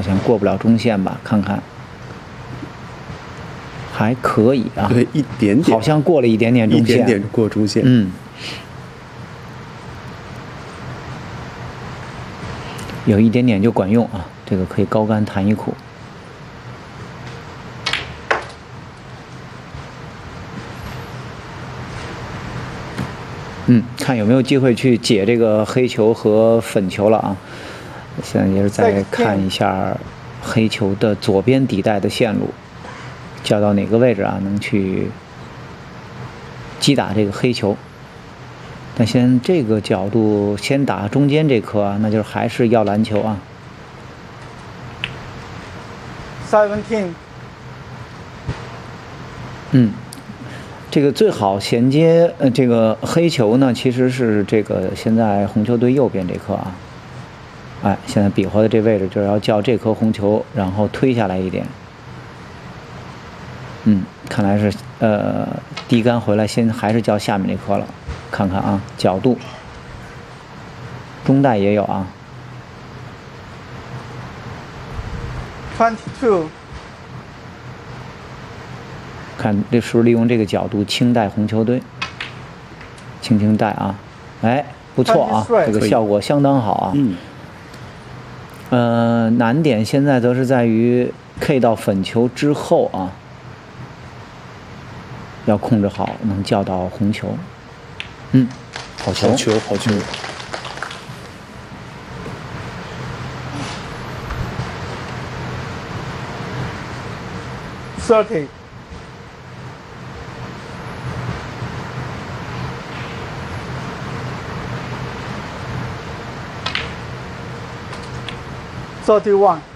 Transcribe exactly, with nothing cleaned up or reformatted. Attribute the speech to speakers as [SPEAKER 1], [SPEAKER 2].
[SPEAKER 1] 像过不了中线吧？看看，还可以啊。
[SPEAKER 2] 对，一点点，
[SPEAKER 1] 好像过了一点点中线，
[SPEAKER 2] 一点点过中线。
[SPEAKER 1] 嗯，有一点点就管用啊，这个可以高杆弹一库。嗯，看有没有机会去解这个黑球和粉球了啊！现在也是再看一下黑球的左边底带的线路，交到哪个位置啊？能去击打这个黑球。但先这个角度先打中间这颗啊，那就是还是要篮球啊。
[SPEAKER 3] Seventeen。
[SPEAKER 1] 嗯。这个最好衔接呃，这个黑球呢，其实是这个现在红球队右边这颗啊，哎，现在比划的这位置就是要叫这颗红球，然后推下来一点。嗯，看来是呃低杆回来，先还是叫下面这颗了，看看啊角度，中带也有啊。
[SPEAKER 3] Twenty-two。
[SPEAKER 1] 看这是不是利用这个角度轻带红球队，轻轻带啊，哎，不错啊，这个效果相当好啊。
[SPEAKER 2] 嗯。
[SPEAKER 1] 呃，难点现在则是在于 K 到粉球之后啊，要控制好，能叫到红球。嗯，好球，
[SPEAKER 2] 好球，好球。
[SPEAKER 3] Thirty。Thirty-one。